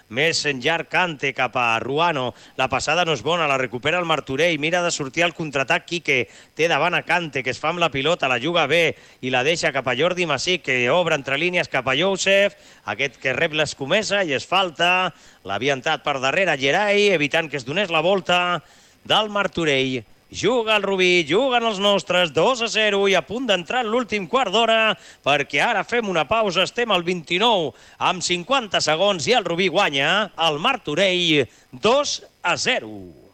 més en llarg Cante cap a Ruano, la passada no és bona, la recupera el Martorell, mira de sortir al contraatac Quique, té davant a Cante, que es fa amb la pilota, la juga bé i la deixa cap a Jordi Masí, que obre entre línies cap a Youssef, aquest que rep l'escomesa i es falta, l'havia entrat per darrere Gerai, evitant que es donés la volta del Martorell. Juga el Rubí, juguen els nostres, 2-0 i a punt d'entrar en l'últim quart d'hora perquè ara fem una pausa, estem al 29 amb 50 segons i el Rubí guanya el Martorell 2-0.